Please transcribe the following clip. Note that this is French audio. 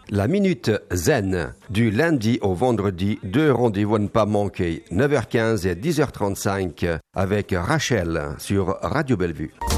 La Minute Zen, du lundi au vendredi, 2 rendez-vous à ne pas manquer, 9h15 et 10h35 avec Rachel sur Radio Bellevue.